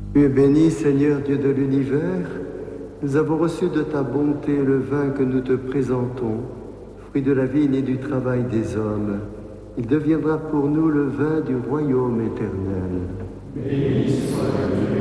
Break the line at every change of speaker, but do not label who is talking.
Tu es béni, Seigneur Dieu de l'univers. Nous avons reçu de ta bonté le vin que nous te présentons, fruit de la vigne et du travail des hommes. Il deviendra pour nous le vin du royaume éternel.
Béni soit